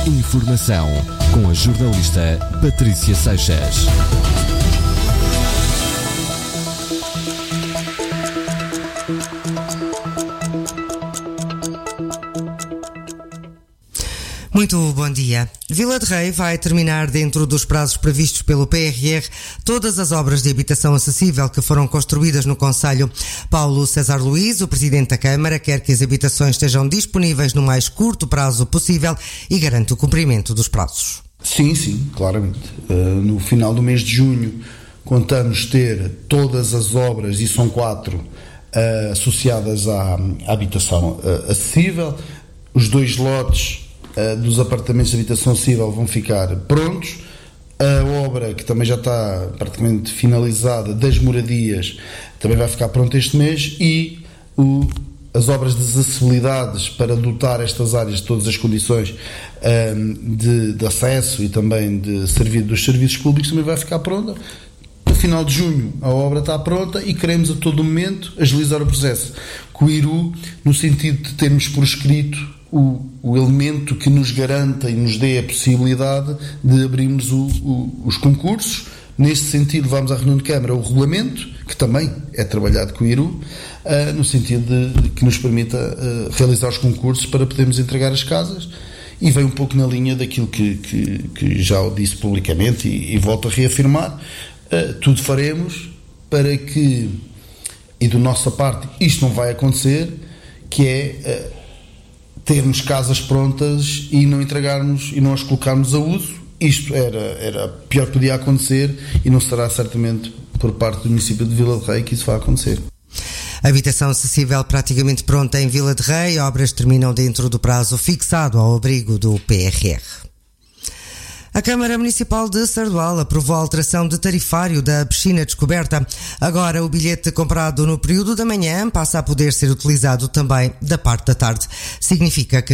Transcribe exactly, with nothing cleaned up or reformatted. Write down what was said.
Informação com a jornalista Patrícia Seixas. Muito bom dia. Vila de Rei vai terminar dentro dos prazos previstos pelo P R R todas as obras de habitação acessível que foram construídas no concelho. Paulo César Luís, o presidente da Câmara, quer que as habitações estejam disponíveis no mais curto prazo possível e garante o cumprimento dos prazos. Sim, sim, claramente. Uh, no final do mês de junho contamos ter todas as obras, e são quatro, uh, associadas à, à habitação uh, acessível. Os dois lotes Uh, dos apartamentos de habitação acessível vão ficar prontos. A obra, que também já está praticamente finalizada, das moradias, também vai ficar pronta este mês. E o, as obras de acessibilidades para dotar estas áreas de todas as condições um, de, de acesso e também de servir dos serviços públicos também vai ficar pronta. No final de junho a obra está pronta e queremos a todo momento agilizar o processo com o I R U, no sentido de termos por escrito O, o elemento que nos garanta e nos dê a possibilidade de abrirmos o, o, os concursos. Neste sentido, vamos à reunião de Câmara o regulamento, que também é trabalhado com o I R U, uh, no sentido de, de que nos permita uh, realizar os concursos para podermos entregar as casas, e vem um pouco na linha daquilo que, que, que já disse publicamente e, e volto a reafirmar. Uh, tudo faremos para que, e da nossa parte, isto não vai acontecer, que é... Uh, termos casas prontas e não entregarmos e não as colocarmos a uso. Isto era, era pior que podia acontecer, e não será certamente por parte do município de Vila de Rei que isso vai acontecer. Habitação acessível praticamente pronta em Vila de Rei. Obras terminam dentro do prazo fixado ao abrigo do P R R. A Câmara Municipal de Sardual aprovou a alteração de tarifário da piscina descoberta. Agora o bilhete comprado no período da manhã passa a poder ser utilizado também da parte da tarde. Significa que